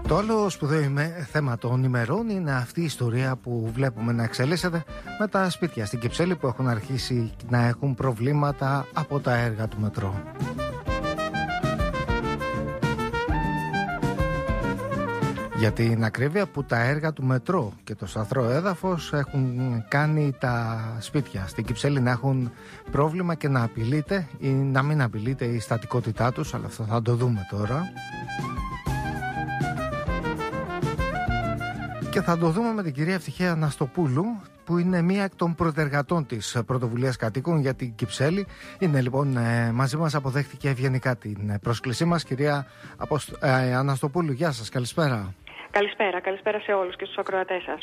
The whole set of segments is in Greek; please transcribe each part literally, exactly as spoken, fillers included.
Το άλλο σπουδαίο θέμα των ημερών είναι αυτή η ιστορία που βλέπουμε να εξελίσσεται με τα σπίτια στην Κυψέλη που έχουν αρχίσει να έχουν προβλήματα από τα έργα του μετρό. Για την ακρίβεια, που τα έργα του μετρό και το σταθρό έδαφος έχουν κάνει τα σπίτια στην Κυψέλη να έχουν πρόβλημα και να απειλείται ή να μην απειλείται η στατικότητά τους, αλλά αυτό θα το δούμε τώρα. Και θα το δούμε με την κυρία Ευτυχία Αναστοπούλου, που είναι μία εκ των προτεργατών της πρωτοβουλίας κατοίκων για την Κυψέλη. Είναι λοιπόν μαζί μας, αποδέχτηκε ευγενικά την πρόσκλησή μας. Κυρία Αποστ... ε, Αναστοπούλου, γεια σας, καλησπέρα. Καλησπέρα, καλησπέρα σε όλους και στους ακροατές σας.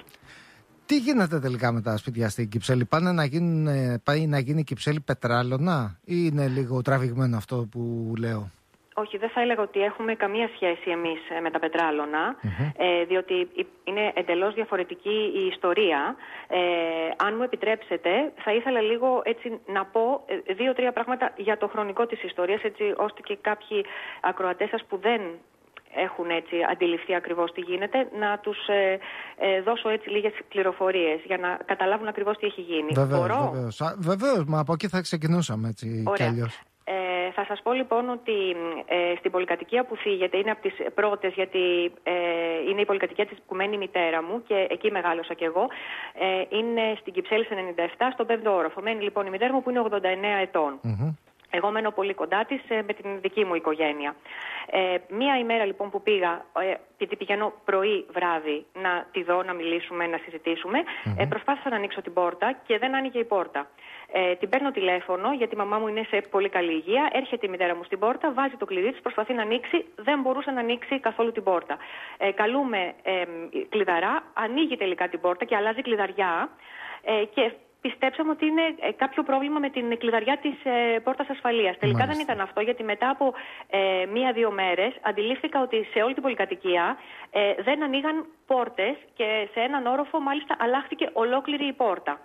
Τι γίνεται τελικά με τα σπίτια στην Κυψέλη? Πάνε να γίνουν, πάει να γίνει η Κυψέλη πετράλωνα ή είναι λίγο τραβηγμένο αυτό που λέω? Όχι, δεν θα έλεγα ότι έχουμε καμία σχέση εμείς με τα πετράλωνα, mm-hmm. ε, διότι είναι εντελώς διαφορετική η ιστορία. Ε, αν μου επιτρέψετε, θα ήθελα λίγο έτσι να πω δύο-τρία πράγματα για το χρονικό της ιστορίας, έτσι ώστε και κάποιοι ακροατές σας που δεν έχουν έτσι αντιληφθεί ακριβώς τι γίνεται, να τους ε, ε, δώσω έτσι λίγες πληροφορίες για να καταλάβουν ακριβώς τι έχει γίνει. Βεβαίως, Μπορώ? βεβαίως. Α, βεβαίως, μα από εκεί θα ξεκινούσαμε έτσι. Ωραία. Κι αλλιώς. Ε, θα σας πω λοιπόν ότι ε, στην πολυκατοικία που θίγεται, είναι από τις πρώτες, γιατί ε, είναι η πολυκατοικία της που μένει η μητέρα μου και εκεί μεγάλωσα κι εγώ. Ε, είναι στην Κυψέλη ενενήντα επτά, στον πέμπτο όροφο. Μένει λοιπόν η μητέρα μου που είναι ογδόντα εννέα ετών. Mm-hmm. Εγώ μένω πολύ κοντά της ε, με την δική μου οικογένεια. Ε, μία ημέρα λοιπόν που πήγα, ε, γιατί πηγαίνω πρωί βράδυ να τη δω, να μιλήσουμε, να συζητήσουμε, mm-hmm. ε, προσπάθησα να ανοίξω την πόρτα και δεν άνοιγε η πόρτα. Ε, την παίρνω τηλέφωνο, γιατί η μαμά μου είναι σε πολύ καλή υγεία. Έρχεται η μητέρα μου στην πόρτα, βάζει το κλειδί της, προσπαθεί να ανοίξει, δεν μπορούσε να ανοίξει καθόλου την πόρτα. Ε, καλούμε ε, κλειδαρά, ανοίγει τελικά την πόρτα και αλλάζει κλειδαριά. Ε, και πιστέψαμε ότι είναι ε, κάποιο πρόβλημα με την κλειδαριά της ε, πόρτας ασφαλείας. Τελικά Μάλιστα. δεν ήταν αυτό, γιατί μετά από ε, μία-δύο μέρες αντιλήφθηκα ότι σε όλη την πολυκατοικία ε, δεν ανοίγαν πόρτες και σε έναν όροφο μάλιστα αλλάχθηκε ολόκληρη η πόρτα.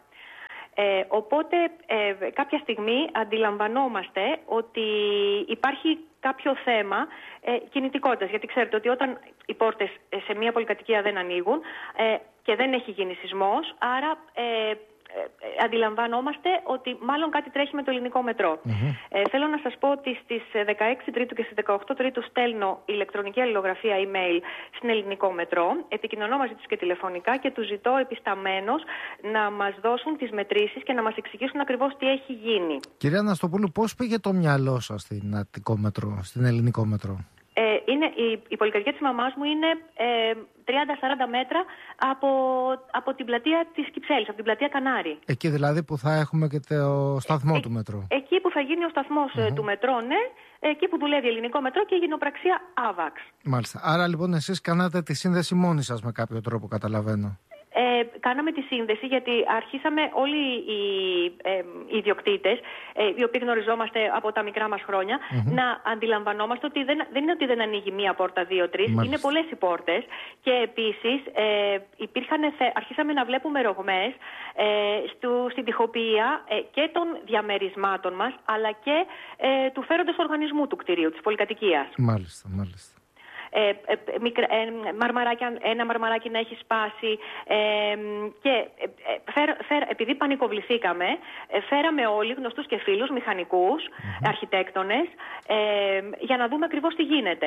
Ε, οπότε ε, κάποια στιγμή αντιλαμβανόμαστε ότι υπάρχει κάποιο θέμα ε, κινητικότητας, γιατί ξέρετε ότι όταν οι πόρτες σε μια πολυκατοικία δεν ανοίγουν ε, και δεν έχει γίνει σεισμός, άρα ε, Ε, αντιλαμβανόμαστε ότι μάλλον κάτι τρέχει με το ελληνικό μετρό. Mm-hmm. Ε, θέλω να σας πω ότι στις δεκαέξι Τρίτου και στις δεκαοκτώ Τρίτου στέλνω ηλεκτρονική αλληλογραφία email στην ελληνικό μετρό, επικοινωνώ μαζί τους και τηλεφωνικά και τους ζητώ επισταμένως να μας δώσουν τις μετρήσεις και να μας εξηγήσουν ακριβώς τι έχει γίνει. Κυρία Αναστοπούλου, πώς πήγε το μυαλό σας στην Αττικό μετρό, στην ελληνικό μετρό? Ε, είναι, η, η πολυκατοικία της μαμάς μου είναι ε, τριάντα σαράντα μέτρα από, από την πλατεία της Κυψέλης, από την πλατεία Κανάρη. Εκεί δηλαδή που θα έχουμε και το σταθμό ε, του μετρό. Εκεί που θα γίνει ο σταθμός mm-hmm. του μετρό, ναι. Εκεί που δουλεύει ελληνικό μετρό και η γενοπραξία Άβαξ. Μάλιστα. Άρα λοιπόν εσείς κάνατε τη σύνδεση μόνοι σας με κάποιο τρόπο, καταλαβαίνω. Ε, κάναμε τη σύνδεση, γιατί αρχίσαμε όλοι οι, ε, οι ιδιοκτήτες, ε, οι οποίοι γνωριζόμαστε από τα μικρά μας χρόνια, mm-hmm. να αντιλαμβανόμαστε ότι δεν, δεν είναι ότι δεν ανοίγει μία πόρτα, δύο, τρεις, είναι πολλές οι πόρτες. Και επίσης ε, υπήρχαν, αρχίσαμε να βλέπουμε ρογμές ε, στου, στην τοιχοποιία ε, και των διαμερισμάτων μας, αλλά και ε, του φέροντος οργανισμού του κτηρίου, της πολυκατοικίας. Μάλιστα, μάλιστα. Ε, ε, μικρα, ε, μαρμαράκι, ένα μαρμαράκι να έχει σπάσει ε, και ε, φέρ, φέρ, επειδή πανικοβληθήκαμε ε, φέραμε όλοι γνωστούς και φίλους, μηχανικούς, mm-hmm. αρχιτέκτονες ε, για να δούμε ακριβώς τι γίνεται.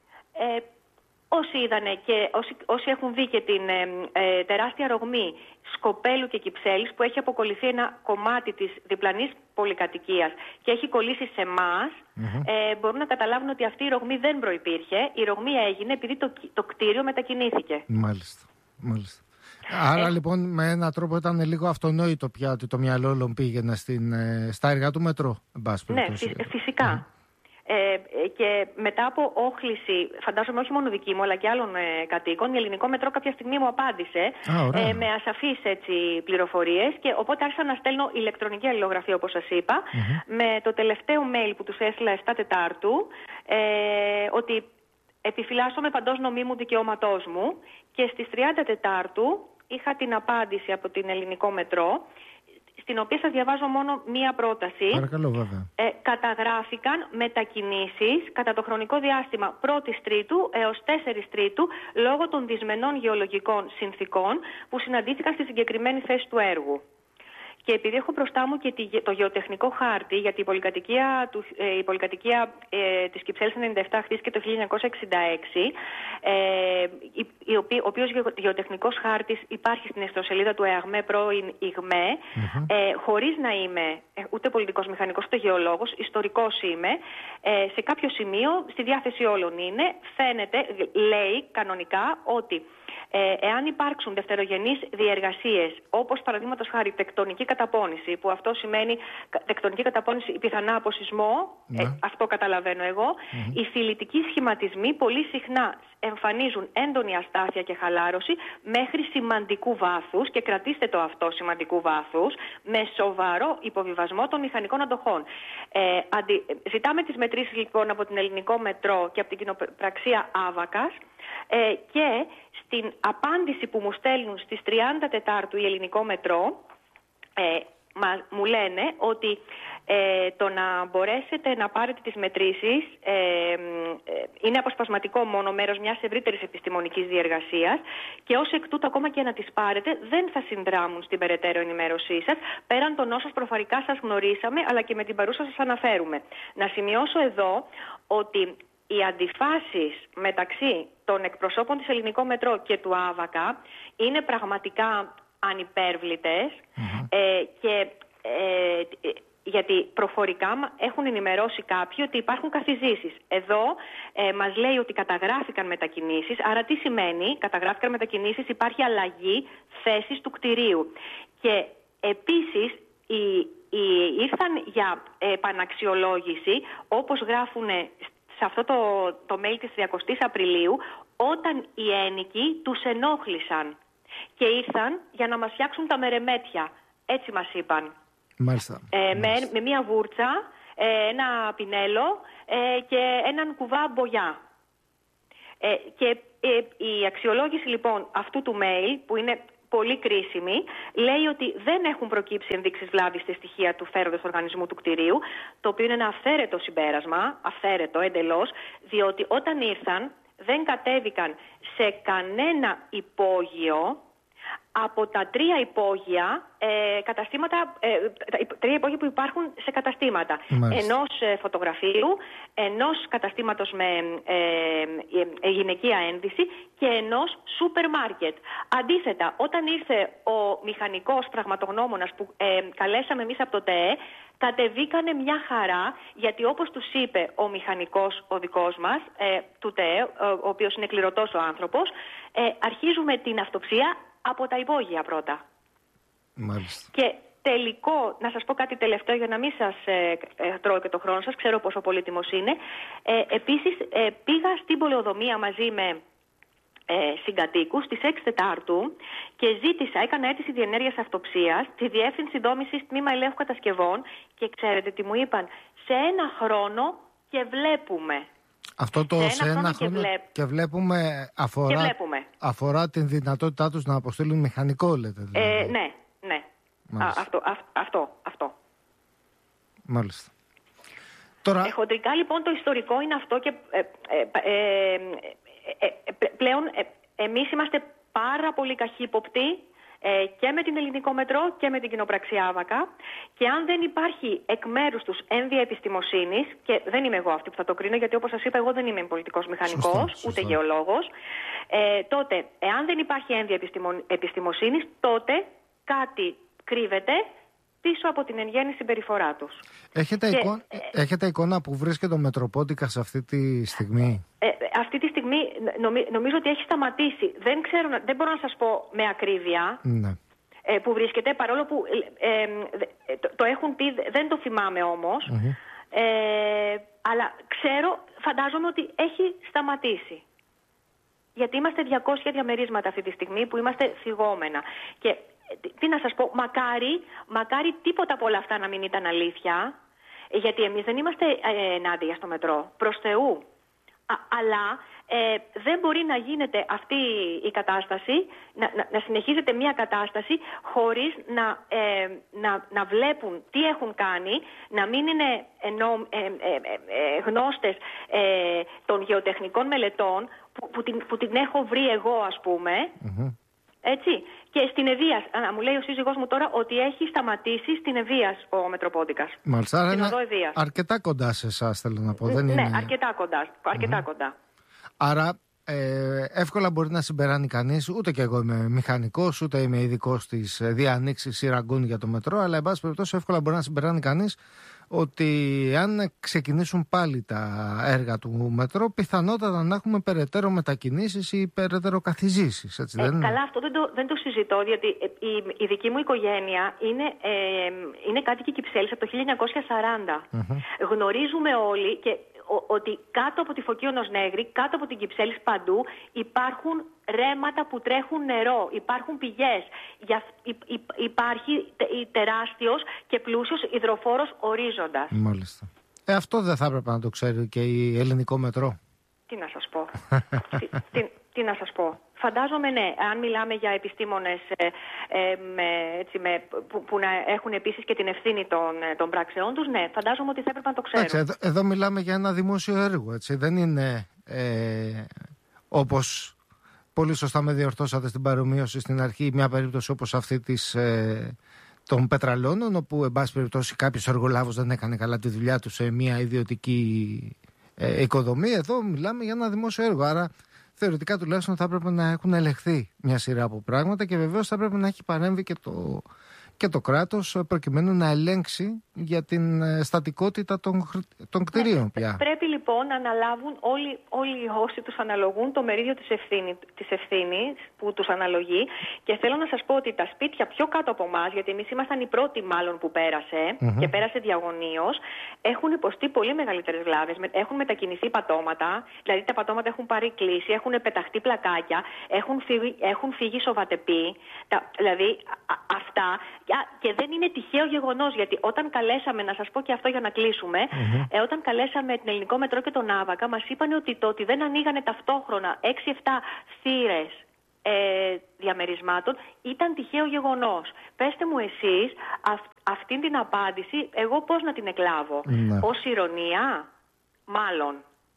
Ε, όσοι είδανε και όσοι, όσοι έχουν δει και την ε, ε, τεράστια ρογμή Σκοπέλου και Κυψέλης, που έχει αποκολληθεί ένα κομμάτι της διπλανής πολυκατοικίας και έχει κολλήσει σε εμάς, mm-hmm. ε, μπορούν να καταλάβουν ότι αυτή η ρογμή δεν προϋπήρχε. Η ρογμή έγινε επειδή το, το κτίριο μετακινήθηκε. Μάλιστα, μάλιστα. Άρα ε, λοιπόν με έναν τρόπο ήταν λίγο αυτονόητο πια ότι το μυαλό όλων πήγαινε στην, στα έργα του μετρό. Ναι, φυσικά. Mm. Ε, και μετά από όχληση, φαντάζομαι όχι μόνο δική μου αλλά και άλλων ε, κατοίκων, η ελληνικό μετρό κάποια στιγμή μου απάντησε ah, ε, με ασαφείς έτσι, πληροφορίες, και οπότε άρχισα να στέλνω ηλεκτρονική αλληλογραφία, όπως σας είπα, mm-hmm. με το τελευταίο mail που τους έστειλα επτά Τετάρτου, ε, ότι επιφυλάσσομαι παντός νομίμου δικαιώματός μου, και στις τριάντα Τετάρτου είχα την απάντηση από την ελληνικό μετρό. στην οποία σας διαβάζω μόνο μία πρόταση. Παρακαλώ, βέβαια. Ε, καταγράφηκαν μετακινήσεις κατά το χρονικό διάστημα πρώτης Τρίτου έως τέσσερις Τρίτου λόγω των δυσμενών γεωλογικών συνθήκων που συναντήθηκαν στη συγκεκριμένη θέση του έργου. Και επειδή έχω μπροστά μου και το γεωτεχνικό χάρτη, γιατί η πολυκατοικία, του, ε, η πολυκατοικία ε, της Κυψέλης ενενήντα επτά χτίστηκε το χίλια εννιακόσια εξήντα έξι, ε, η, η, ο οποίος γεωτεχνικός χάρτης υπάρχει στην ιστοσελίδα του ΕΑΓΜΕ πρώην ΙΓΜΕ, mm-hmm. ε, χωρίς να είμαι ούτε πολιτικός μηχανικός ούτε γεωλόγος, ιστορικός είμαι, ε, σε κάποιο σημείο, στη διάθεση όλων είναι, φαίνεται, λέει κανονικά ότι Ε, εάν υπάρξουν δευτερογενείς διεργασίες, όπως παραδείγματος χάρη τεκτονική καταπώνηση, που αυτό σημαίνει τεκτονική καταπώνηση πιθανά από σεισμό, ναι. ε, αυτό καταλαβαίνω εγώ, mm-hmm. οι φυλητικοί σχηματισμοί πολύ συχνά εμφανίζουν έντονη αστάθεια και χαλάρωση μέχρι σημαντικού βάθους, και κρατήστε το αυτό, σημαντικού βάθους, με σοβαρό υποβιβασμό των μηχανικών αντοχών. Ε, αντι... Ζητάμε τις μετρήσεις λοιπόν από την Ελληνικό Μετρό και από την κοινοπραξία Άβακας, ε, και στην απάντηση που μου στέλνουν στις τριάντα Τετάρτου η Ελληνικό Μετρό, ε, μα, μου λένε ότι ε, το να μπορέσετε να πάρετε τις μετρήσεις ε, ε, είναι αποσπασματικό μόνο μέρος μιας ευρύτερης επιστημονικής διεργασίας, και ως εκ τούτου ακόμα και να τις πάρετε δεν θα συνδράμουν στην περαιτέρω ενημέρωσή σας, πέραν των όσων προφορικά σας γνωρίσαμε αλλά και με την παρούσα σας αναφέρουμε. Να σημειώσω εδώ ότι οι αντιφάσεις μεταξύ των εκπροσώπων της Ελληνικό Μετρό και του Άβακα είναι πραγματικά ανυπέρβλητες, mm-hmm. ε, και ε, γιατί προφορικά έχουν ενημερώσει κάποιοι ότι υπάρχουν καθιζήσεις. Εδώ ε, μας λέει ότι καταγράφηκαν μετακινήσεις, άρα τι σημαίνει καταγράφηκαν μετακινήσεις, υπάρχει αλλαγή θέσης του κτηρίου. Και επίσης οι, οι, ήρθαν για επαναξιολόγηση, όπως γράφουν σε αυτό το, το mail της τριακοστής Απριλίου, όταν οι ένοικοι τους ενόχλησαν και ήρθαν για να μας φτιάξουν τα μερεμέτια. Έτσι μας είπαν. Μάλιστα. Ε, Μάλιστα. Με, με μία βούρτσα, ε, ένα πινέλο ε, και έναν κουβά μπογιά. Ε, και ε, η αξιολόγηση λοιπόν αυτού του mail, που είναι πολύ κρίσιμη, λέει ότι δεν έχουν προκύψει ενδείξεις βλάβης στη στοιχεία του φέροντος οργανισμού του κτηρίου, το οποίο είναι ένα αυθαίρετο συμπέρασμα, αυθαίρετο εντελώς, διότι όταν ήρθαν δεν κατέβηκαν σε κανένα υπόγειο από τα τρία υπόγεια ε, καταστήματα, ε, τα τρία υπόγεια που υπάρχουν σε καταστήματα. Μάλιστα. Ενός ε, φωτογραφίου, ενός καταστήματος με ε, ε, γυναικεία ένδυση και ενός σούπερ μάρκετ. Αντίθετα, όταν ήρθε ο μηχανικός πραγματογνώμονας που ε, καλέσαμε εμείς από το ΤΕΕ, κατεβήκανε μια χαρά, γιατί όπως τους είπε ο μηχανικός ο δικός μας, ε, του ΤΕΕ, ο, ο οποίος είναι κληρωτός ο άνθρωπος, ε, αρχίζουμε την αυτοψία από τα υπόγεια πρώτα. Μάλιστα. Και τελικό, να σας πω κάτι τελευταίο για να μην σας ε, ε, τρώω και το χρόνο σας, ξέρω πόσο πολύτιμος είναι. Ε, επίσης ε, πήγα στην πολεοδομία μαζί με ε, συγκατοίκους στις έξι Τετάρτου και ζήτησα, έκανα αίτηση διενέργειας αυτοψίας, τη Διεύθυνση Δόμησης Τμήμα Ελέγχου Κατασκευών, και ξέρετε τι μου είπαν? Σε ένα χρόνο και βλέπουμε. Αυτό το σε ένα, σε ένα χρόνο, χρόνο και, βλέπ... και βλέπουμε αφορά, και βλέπουμε αφορά την δυνατότητά τους να αποστείλουν μηχανικό, λέτε δηλαδή. Ε, ναι, ναι. Α, αυτό, α, αυτό, αυτό. Μάλιστα. Τώρα... Ε, χοντρικά λοιπόν το ιστορικό είναι αυτό, και ε, ε, ε, ε, ε, πλέον ε, εμείς είμαστε πάρα πολύ καχύποπτοι Ε, και με την Ελληνικό Μετρό και με την κοινοπραξία Άβακα, και αν δεν υπάρχει εκ μέρους τους ένδια επιστημοσύνης, και δεν είμαι εγώ αυτή που θα το κρίνω, γιατί όπως σας είπα εγώ δεν είμαι πολιτικός μηχανικός, σωστά, σωστά. ούτε γεωλόγος, ε, τότε εάν δεν υπάρχει ένδια επιστημο, επιστημοσύνης, τότε κάτι κρύβεται πίσω από την εν γέννη συμπεριφορά τους. Έχετε, και, εικόνα, ε, έχετε εικόνα που βρίσκεται ο Μετροπόντικας αυτή τη στιγμή? Ε, ε, αυτή τη στιγμή νομι, νομίζω ότι έχει σταματήσει. Δεν, ξέρω, δεν μπορώ να σας πω με ακρίβεια ναι. ε, που βρίσκεται, παρόλο που ε, ε, ε, το, το έχουν πει, δεν το θυμάμαι όμως. Mm-hmm. Ε, αλλά ξέρω, φαντάζομαι ότι έχει σταματήσει. Γιατί είμαστε διακόσια διαμερίσματα αυτή τη στιγμή που είμαστε θυγόμενα. Και τι να σας πω, μακάρι, μακάρι τίποτα από όλα αυτά να μην ήταν αλήθεια, γιατί εμείς δεν είμαστε ε, ενάντια στο μετρό, προς Θεού. Α, αλλά Ε, δεν μπορεί να γίνεται αυτή η κατάσταση, να, να, να συνεχίζεται μια κατάσταση χωρίς να, ε, να, να βλέπουν τι έχουν κάνει, να μην είναι ενώ, ε, ε, ε, γνώστες ε, των γεωτεχνικών μελετών που, που, την, που την έχω βρει εγώ, ας πούμε. Mm-hmm. Έτσι. Και στην Ευβοίας, μου λέει ο σύζυγός μου τώρα ότι έχει σταματήσει στην Ευβοίας ο Μετροπόντικας. Μάλιστα, άρα είναι αρκετά κοντά σε εσάς, θέλω να πω. Δεν ναι, είναι... αρκετά κοντά. Αρκετά mm-hmm. κοντά. Άρα ε, εύκολα μπορεί να συμπεράνει κανείς, ούτε και εγώ είμαι μηχανικός, ούτε είμαι ειδικός στις διανοίξεις σειραγκών για το μετρό, αλλά εν πάση περιπτώσει εύκολα μπορεί να συμπεράνει κανείς ότι αν ξεκινήσουν πάλι τα έργα του μετρό, πιθανότατα να έχουμε περαιτέρω μετακινήσεις ή περαιτέρω καθιζήσεις. Έτσι, ε, δεν καλά, αυτό δεν το, δεν το συζητώ, διότι η, η δική μου οικογένεια είναι, ε, είναι κάτοικοι Κυψέλης από το χίλια εννιακόσια σαράντα. Mm-hmm. Γνωρίζουμε όλοι και ότι κάτω από τη Φωκίωνος Νέγρη, κάτω από την Κυψέλης παντού υπάρχουν ρέματα που τρέχουν νερό, υπάρχουν πηγές. Υπάρχει τεράστιος και πλούσιος υδροφόρος ορίζοντας. Μάλιστα. Ε, αυτό δεν θα έπρεπε να το ξέρει και η ελληνικό μετρό. Τι να σας πω. τι, τι, τι να σας πω. Φαντάζομαι ναι, αν μιλάμε για επιστήμονες ε, ε, με, έτσι, με, που, που να έχουν επίσης και την ευθύνη των, των πράξεών τους, ναι, φαντάζομαι ότι θα έπρεπε να το ξέρουν. Εντάξει, εδώ, εδώ μιλάμε για ένα δημόσιο έργο, έτσι. Δεν είναι ε, όπως πολύ σωστά με διορθώσατε στην παρομοίωση στην αρχή, μια περίπτωση όπως αυτή της, ε, των πετραλώνων, όπου εν πάση περιπτώσει κάποιος εργολάβος δεν έκανε καλά τη δουλειά του σε μια ιδιωτική ε, οικοδομή. Εδώ μιλάμε για ένα δημόσιο έργο, άρα θεωρητικά τουλάχιστον θα έπρεπε να έχουν ελεγχθεί μια σειρά από πράγματα και βεβαίως θα έπρεπε να έχει παρέμβει και το, και το κράτος προκειμένου να ελέγξει για την στατικότητα των, των κτηρίων πια. Πρέπει λοιπόν να αναλάβουν όλοι, όλοι όσοι τους αναλογούν το μερίδιο της, ευθύνη, της ευθύνης που τους αναλογεί, και θέλω να σας πω ότι τα σπίτια πιο κάτω από εμάς, γιατί εμείς ήμασταν οι πρώτοι μάλλον που πέρασε mm-hmm. και πέρασε διαγωνίως, έχουν υποστεί πολύ μεγαλύτερες βλάβες, έχουν μετακινηθεί πατώματα, δηλαδή τα πατώματα έχουν πάρει κλίση, έχουν πεταχτεί πλακάκια, έχουν φύγει, έχουν φύγει σοβατεποί, τα, δηλαδή α, αυτά, και δεν είναι τυχαίο γεγονός, γιατί όταν καλέσαμε, να σας πω και αυτό για να κλείσουμε, mm-hmm. ε, όταν καλέσαμε την Ελληνικό Μετρό και τον Άβακα, μας είπαν ότι το ότι δεν ανοίγανε ταυτόχρονα έξι εφτά θύρες ε, διαμερισμάτων ήταν τυχαίο γεγονός. Πέστε μου εσείς αυ, αυτήν την απάντηση, εγώ πώς να την εκλάβω, mm-hmm. ως ηρωνία, μάλλον.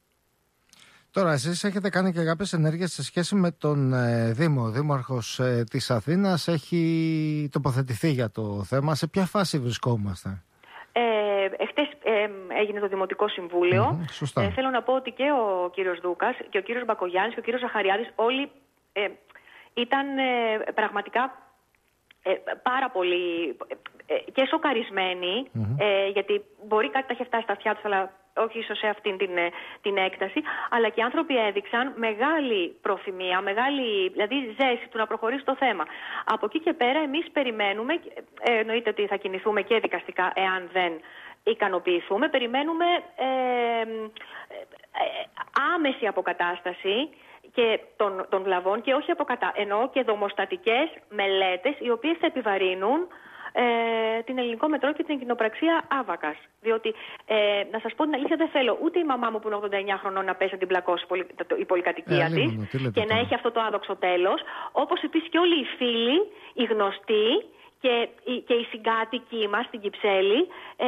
Τώρα, εσείς έχετε κάνει και κάποιες ενέργειες σε σχέση με τον ε, Δήμο. Ο Δήμαρχος ε, της Αθήνας έχει τοποθετηθεί για το θέμα. Σε ποια φάση βρισκόμαστε? Ε, εχθές ε, έγινε το Δημοτικό Συμβούλιο. Mm-hmm, σωστά. Ε, θέλω να πω ότι και ο κύριος Δούκας και ο κύριος Μπακογιάννης και ο κύριος Ζαχαριάδης όλοι ε, ήταν ε, πραγματικά ε, πάρα πολύ ε, και σοκαρισμένοι, mm-hmm. ε, γιατί μπορεί κάτι τα έχει φτάσει στα αυτιά τους, αλλά όχι ίσως σε αυτήν την, την έκταση, αλλά και οι άνθρωποι έδειξαν μεγάλη προθυμία, μεγάλη δηλαδή ζέση του να προχωρήσει το θέμα. Από εκεί και πέρα εμείς περιμένουμε, ε, εννοείται ότι θα κινηθούμε και δικαστικά εάν δεν ικανοποιηθούμε, περιμένουμε ε, ε, ε, άμεση αποκατάσταση και των, των βλαβών, και όχι αποκατα... εννοώ και δομοστατικές μελέτες οι οποίες θα επιβαρύνουν Ε, την Ελληνικό Μετρό και την κοινοπραξία Άβακας. Διότι, ε, να σας πω την αλήθεια, δεν θέλω ούτε η μαμά μου που είναι ογδόντα εννιά χρονών να πέσει να την πλακώσει η πολυκατοικία ε, της και να έχει αυτό το άδοξο τέλος. Όπως επίσης και όλοι οι φίλοι, οι γνωστοί και, και οι συγκάτοικοι μας στην Κυψέλη, ε,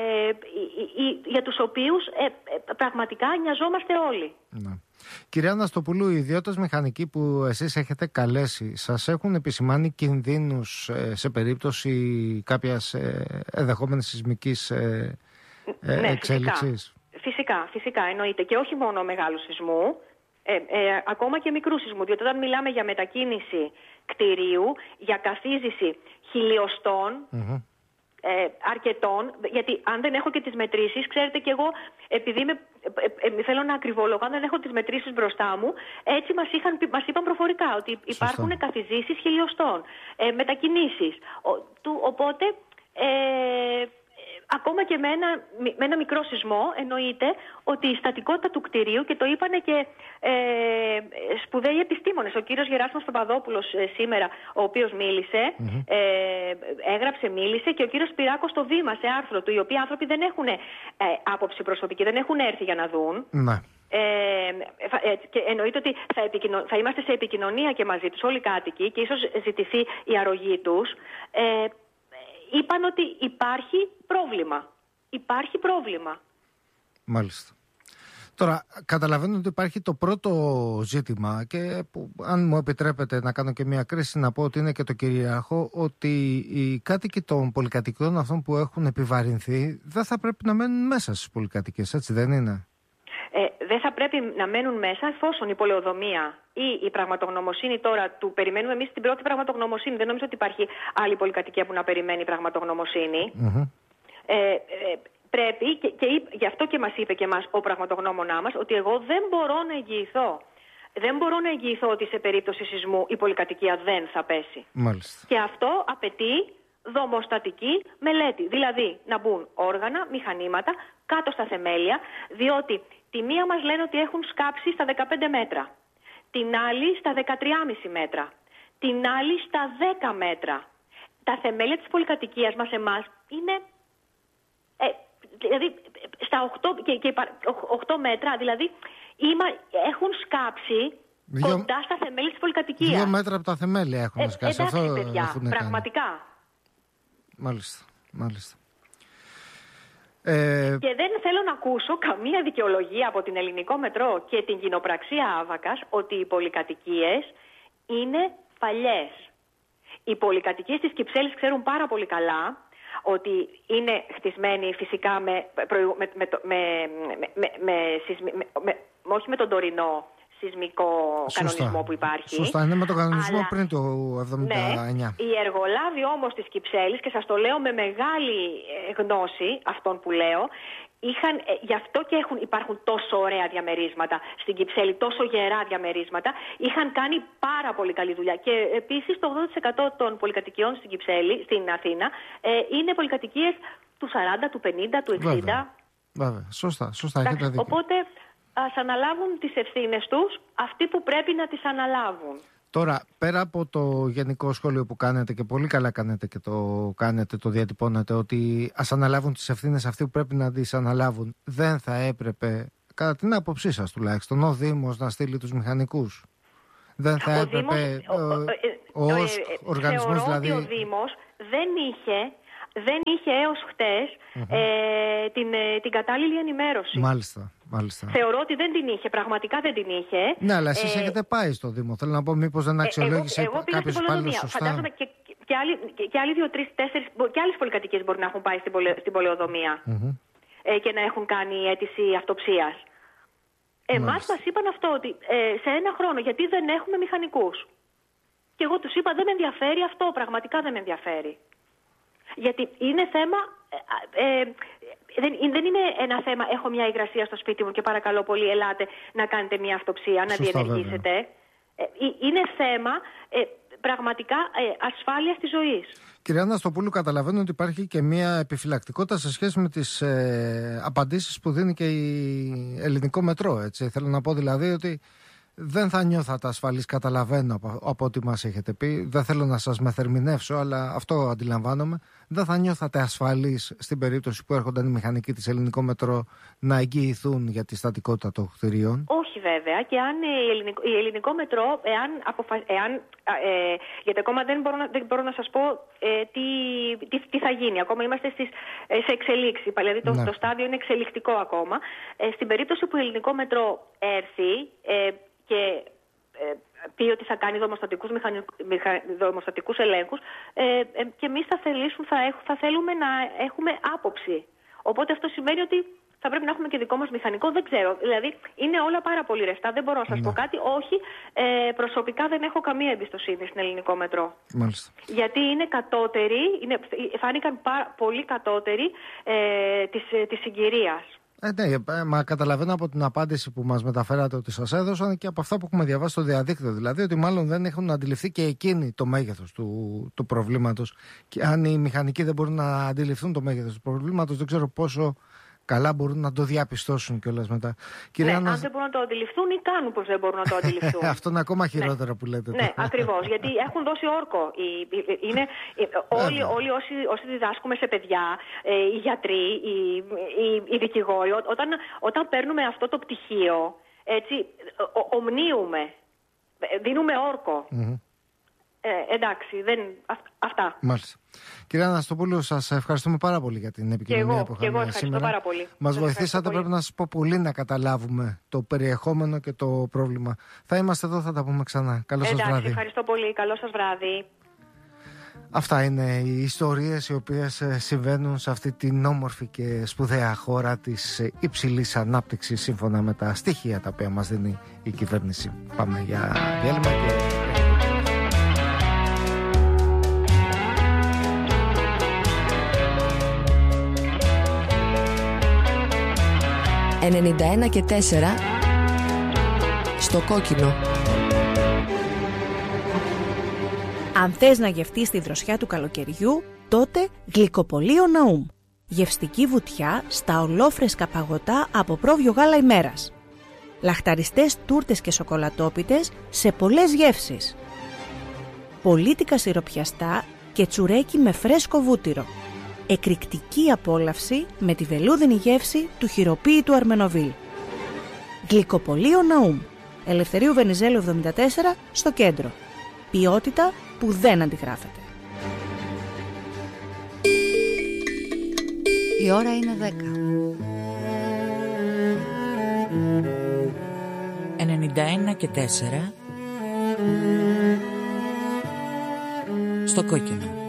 οι, οι, για τους οποίους ε, ε, πραγματικά νοιαζόμαστε όλοι. Ναι. Κυρία Αναστοπούλου, οι ιδιώτες μηχανικοί που εσείς έχετε καλέσει σας έχουν επισημάνει κινδύνους ε, σε περίπτωση κάποιας ε, ενδεχόμενης σεισμικής ε, ε, ναι, εξέλιξης? Φυσικά, φυσικά, φυσικά, εννοείται. Και όχι μόνο μεγάλου σεισμού, ε, ε, ακόμα και μικρού σεισμού. Διότι όταν μιλάμε για μετακίνηση κτηρίου, για καθίζηση χιλιοστών, mm-hmm. Ε, αρκετών, γιατί αν δεν έχω και τις μετρήσεις, ξέρετε και εγώ, επειδή είμαι, ε, ε, θέλω να ακριβολογώ, αν δεν έχω τις μετρήσεις μπροστά μου, έτσι μας, είχαν, μας είπαν προφορικά ότι υπάρχουν Σωστά. καθιζήσεις χιλιοστών, ε, μετακινήσεις. Ο, του, οπότε, ε, ε, ακόμα και με ένα, με ένα μικρό σεισμό, εννοείται ότι η στατικότητα του κτηρίου, και το είπανε και ε, σπουδαίοι επιστήμονες, ο κύριος Γεράσιμος Παπαδόπουλος ε, σήμερα, ο οποίος μίλησε, mm-hmm. ε, έγραψε, μίλησε, και ο κύριος Σπυράκος στο Βήμα σε άρθρο του, οι οποίοι άνθρωποι δεν έχουν ε, άποψη προσωπική, δεν έχουν έρθει για να δουν. Ναι. Ε, ε, και εννοείται ότι θα, επικοινω... θα είμαστε σε επικοινωνία και μαζί τους όλοι οι κάτοικοι και ίσως ζητηθεί η αρρωγή τους. Ε, είπαν ότι υπάρχει πρόβλημα. Υπάρχει πρόβλημα. Μάλιστα. Τώρα, καταλαβαίνω ότι υπάρχει το πρώτο ζήτημα και που, αν μου επιτρέπετε να κάνω και μια κρίση, να πω ότι είναι και το κυρίαρχο, ότι οι κάτοικοι των πολυκατοικιών αυτών που έχουν επιβαρυνθεί δεν θα πρέπει να μένουν μέσα στις πολυκατοικίες, έτσι δεν είναι? Ε, δεν θα πρέπει να μένουν μέσα εφόσον η πολεοδομία ή η πραγματογνωμοσύνη τώρα του περιμένουμε εμείς την πρώτη πραγματογνωμοσύνη. Δεν νομίζω ότι υπάρχει άλλη πολυκατοικία που να περιμένει πραγματογνωμοσύνη. Mm-hmm. Ε, ε, πρέπει, και, και γι' αυτό και μας είπε και εμάς ο πραγματογνώμονά μας, ότι εγώ δεν μπορώ να εγγυηθώ. Δεν μπορώ να εγγυηθώ ότι σε περίπτωση σεισμού η πολυκατοικία δεν θα πέσει. Μάλιστα. Και αυτό απαιτεί δομοστατική μελέτη. Δηλαδή να μπουν όργανα, μηχανήματα κάτω στα θεμέλια, διότι τη μία μας λένε ότι έχουν σκάψει στα δεκαπέντε μέτρα, την άλλη στα δεκατρία κόμμα πέντε μέτρα, την άλλη στα δέκα μέτρα. Τα θεμέλια της πολυκατοικίας μας εμάς είναι ε, δηλαδή στα οκτώ, και, και, οκτώ μέτρα, δηλαδή είμα, έχουν σκάψει δύο, κοντά στα θεμέλια της πολυκατοικίας. Δύο μέτρα από τα θεμέλια έχουν ε, σκάσει. Εντάξει, αυτό παιδιά, πραγματικά. Μάλιστα, μάλιστα. Ε... Και δεν θέλω να ακούσω καμία δικαιολογία από την Ελληνικό Μετρό και την κοινοπραξία Άβακας ότι οι πολυκατοικίες είναι παλιές. Οι πολυκατοικίες της Κυψέλης ξέρουν πάρα πολύ καλά ότι είναι χτισμένοι φυσικά με, με, με, με, με, με, με, με, όχι με τον τωρινό σεισμικό Σωστά. κανονισμό που υπάρχει. Σωστά, είναι με τον κανονισμό αλλά, πριν το εβδομήντα εννιά. Ναι, οι εργολάβοι όμως της Κυψέλης, και σας το λέω με μεγάλη γνώση αυτών που λέω, είχαν, γι' αυτό και έχουν, υπάρχουν τόσο ωραία διαμερίσματα στην Κυψέλη, τόσο γερά διαμερίσματα, είχαν κάνει πάρα πολύ καλή δουλειά. Και επίσης το ογδόντα τοις εκατό των πολυκατοικιών στην Κυψέλη, στην Αθήνα, ε, είναι πολυκατοικίες του σαράντα, του πενήντα, του εξήντα. Βέβαια, Βέβαια. σωστά, σωστά. έχετε δίκιο. Οπότε ας αναλάβουν τις ευθύνες τους αυτοί που πρέπει να τις αναλάβουν. Τώρα, πέρα από το γενικό σχόλιο που κάνετε και πολύ καλά κάνετε και το κάνετε, το διατυπώνετε, ότι ας αναλάβουν τις ευθύνες αυτοί που πρέπει να τις αναλάβουν, δεν θα έπρεπε, κατά την άποψή σας τουλάχιστον, ο Δήμος να στείλει τους μηχανικούς? Δεν θα ο έπρεπε Δήμος, ο, ο, ο, ο, ο, ο οργανισμός θεωρώ δηλαδή... ότι ο Δήμος δεν είχε... δεν είχε έως χτες mm-hmm. ε, την, ε, την κατάλληλη ενημέρωση. Μάλιστα, μάλιστα. Θεωρώ ότι δεν την είχε, πραγματικά δεν την είχε. Ναι, αλλά εσείς ε, έχετε πάει στο Δήμο. Θέλω να πω, μήπως δεν αξιολόγησε κάποιος υπάλληλος σωστά. Φαντάζομαι και, και, άλλοι, και, και άλλοι δύο, τρεις, τέσσερις, και άλλες πολυκατοικίες μπορεί να έχουν πάει στην, πολε, στην πολεοδομία mm-hmm. ε, και να έχουν κάνει αίτηση αυτοψίας. Εμάς μας είπαν αυτό, ότι ε, σε ένα χρόνο, γιατί δεν έχουμε μηχανικούς. Και εγώ τους είπα, δεν με ενδιαφέρει αυτό, πραγματικά δεν με ενδιαφέρει. Γιατί είναι θέμα, ε, ε, δεν, δεν είναι ένα θέμα, έχω μια υγρασία στο σπίτι μου και παρακαλώ πολύ ελάτε να κάνετε μια αυτοψία, να διενεργήσετε. Ε, είναι θέμα ε, πραγματικά ε, ασφάλειας της ζωής. Κυρία Αναστοπούλου, καταλαβαίνω ότι υπάρχει και μια επιφυλακτικότητα σε σχέση με τις ε, απαντήσεις που δίνει και η Ελληνικό Μετρό. Έτσι. Θέλω να πω δηλαδή ότι δεν θα νιώθατε ασφαλείς, καταλαβαίνω από, από ό,τι μας έχετε πει. Δεν θέλω να σας μεθερμινεύσω, αλλά αυτό αντιλαμβάνομαι. Δεν θα νιώθατε ασφαλείς στην περίπτωση που έρχονταν οι μηχανικοί της Ελληνικό Μετρό να εγγυηθούν για τη στατικότητα των κτηρίων? Όχι βέβαια. Και αν η Ελληνικό, η Ελληνικό Μετρό, εάν, αποφα... εάν ε, γιατί ακόμα δεν μπορώ να, δεν μπορώ να σας πω ε, τι, τι, τι θα γίνει. Ακόμα είμαστε στις, ε, σε εξελίξη. Δηλαδή το, ναι. το στάδιο είναι εξελικτικό ακόμα. Ε, στην περίπτωση που η Ελληνικό Μετρό έρθει ε, και ε, πει ότι θα κάνει δομοστατικούς, μηχανικ... μηχα... δομοστατικούς ελέγχους ε, ε, και εμείς θα, θελήσουμε, θα, έχ... θα θέλουμε να έχουμε άποψη. Οπότε αυτό σημαίνει ότι θα πρέπει να έχουμε και δικό μας μηχανικό, δεν ξέρω. Δηλαδή είναι όλα πάρα πολύ ρευστά, δεν μπορώ να σας ναι. πω κάτι. Όχι, ε, προσωπικά δεν έχω καμία εμπιστοσύνη στην Ελληνικό Μετρό. Μάλιστα. Γιατί είναι κατώτεροι, είναι, φάνηκαν πάρα, πολύ κατώτεροι ε, της, της συγκυρίας. Ε, ναι, μα καταλαβαίνω από την απάντηση που μας μεταφέρατε ότι σας έδωσαν και από αυτά που έχουμε διαβάσει στο διαδίκτυο. Δηλαδή ότι μάλλον δεν έχουν αντιληφθεί και εκείνοι το μέγεθος του, του προβλήματος. Και αν οι μηχανικοί δεν μπορούν να αντιληφθούν το μέγεθος του προβλήματος, δεν ξέρω πόσο καλά μπορούν να το διαπιστώσουν κιόλας μετά. Ναι, Άννα... αν δεν μπορούν να το αντιληφθούν ή κάνουν πως δεν μπορούν να το αντιληφθούν. Αυτό είναι ακόμα χειρότερο ναι. που λέτε. Ναι, ακριβώς. Γιατί έχουν δώσει όρκο. Είναι, όλοι όλοι όσοι, όσοι διδάσκουμε σε παιδιά, οι γιατροί, οι, οι, οι δικηγόροι, όταν, όταν παίρνουμε αυτό το πτυχίο, έτσι, ο, ομνίουμε, δίνουμε όρκο. Mm-hmm. Ε, εντάξει, δεν, αυ, αυτά. Μάλιστα. Κυρία Αναστοπούλου, σας ευχαριστούμε πάρα πολύ για την επικοινωνία εγώ, που είχαμε σήμερα. ευχαριστώ πάρα πολύ. Μας βοηθήσατε, πρέπει να σας πω, πολύ να καταλάβουμε το περιεχόμενο και το πρόβλημα. Θα είμαστε εδώ, θα τα πούμε ξανά. Καλό σας βράδυ. Ευχαριστώ πολύ. Καλό σας βράδυ. Αυτά είναι οι ιστορίες οι οποίες συμβαίνουν σε αυτή την όμορφη και σπουδαία χώρα της υψηλής ανάπτυξης, σύμφωνα με τα στοιχεία τα οποία μας δίνει η κυβέρνηση. Πάμε για διάλειμμα και... ενενήντα ένα και τέσσερα στο κόκκινο. Αν θες να γευτείς τη δροσιά του καλοκαιριού, τότε Γλυκοπωλείο Ναούμ. Γευστική βουτιά στα ολόφρεσκα παγωτά από πρόβιο γάλα ημέρας. Λαχταριστές τούρτες και σοκολατόπιτες σε πολλές γεύσεις. Πολίτικα σιροπιαστά και τσουρέκι με φρέσκο βούτυρο. Εκρηκτική απόλαυση με τη βελούδινη γεύση του χειροποίητου Αρμενοβίλ. Γλυκοπωλείο Ναούμ. Ελευθερίου Βενιζέλου εβδομήντα τέσσερα στο κέντρο. Ποιότητα που δεν αντιγράφεται. Η ώρα είναι δέκα. ενενήντα ένα και τέσσερα στο κόκκινο.